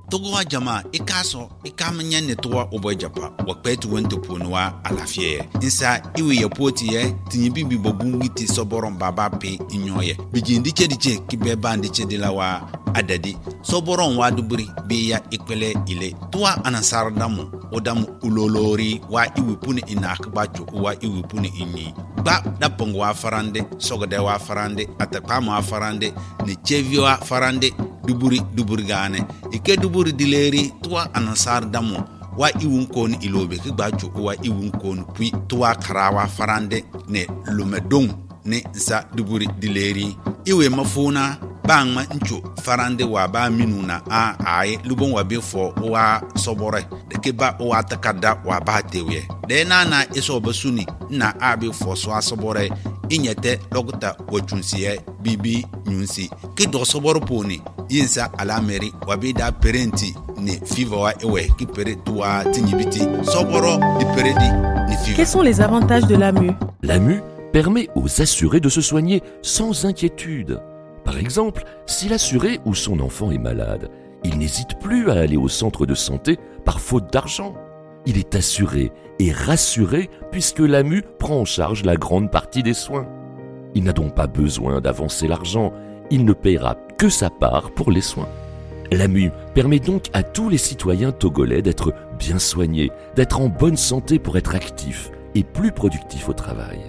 togo wa jama ikaso ikamanya ne towa obojapa wakpetu wento ponwa alafie insa iwe yapoti ye tinyibi bobungiti soboron baba pe inyoye bijindi chediche kibeba ndiche dilawa adadi soboron wa duburi biya ikpele ile towa anasar damu odamu ulolori wa iwe pune inakbacho wa iwe pune inni ba dapongo wa farande sogode wa farande atakama wa farande ni chevio wa farande duburi gane ike duburi dileri towa anasar damu wa iwun kon ilobe kigbacho wa iwun kon pui towa karawa farande ne lumedong ne za duburi dileri iwe mafuna bangma ncho farande wa ba minuna ai lubon wa befo wa sobore de ke ba wa takada wa ba tewe de na eso basuni na abi fo so asobore inyete logota wachunsiye bibi nyunsi ke do soboro poni yinsa alameri wa bida parenti ne fiva wa ewe ki pere toi tinyibiti soboro di peredi ni fiva. Quels sont les avantages de l'AMU? L'AMU permet aux assurés de se soigner sans inquiétude. Par exemple, si l'assuré ou son enfant est malade, il n'hésite plus à aller au centre de santé par faute d'argent. Il est assuré et rassuré puisque l'AMU prend en charge la grande partie des soins. Il n'a donc pas besoin d'avancer l'argent, il ne paiera que sa part pour les soins. L'AMU permet donc à tous les citoyens togolais d'être bien soignés, d'être en bonne santé pour être actifs et plus productifs au travail.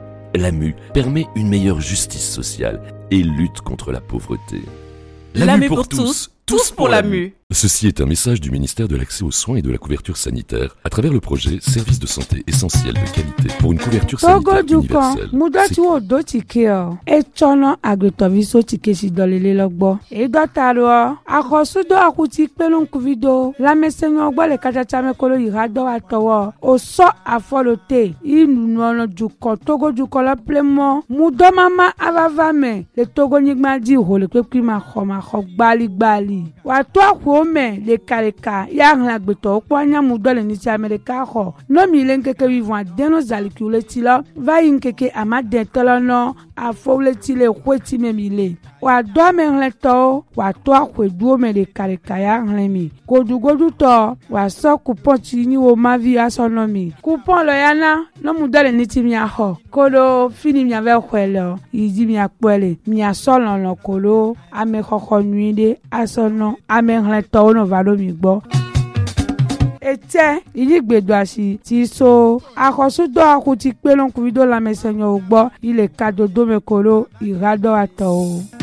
L'AMU permet une meilleure justice sociale et lutte contre la pauvreté. L'AMU pour tous, tous pour l'AMU. Ceci est un message du ministère de l'Accès aux soins et de la couverture sanitaire à travers le projet Service de santé essentiel de qualité pour une couverture sanitaire universelle. Mudati wo do tikeo e chono agretoviso tikeshi dolele logbo e dotaro akosu do akuti pelon kuvido la mesenyo gbo le kachacha me kolo irado atowo o so afolote inu no juko togo juko la plemo mudo mama avavame le togo nigma di ho le pepi ma kho gbali wa to ome le kareka ya ngagbeto kwanya mudole ni ti America ho no mi lenkeke vivant deno zalikule tilo va yinkeke amade tolono afole tile kweti memile wa do menleto wa to akwedu me le kareka ya nglemi godugodu to wa so coupon ti ni wo mavi asonomi coupon lo yana no mudole ni ti mi ho kolo fini mi ave kwelo yidi mi apele mi asolon lo kolo ame kokko nuide asono ame to no valo mi gbo ete iligbedo asi ti so akosudo akuti pelon kuvido la mesenyo gbo ile kadodo mekolo irado ato.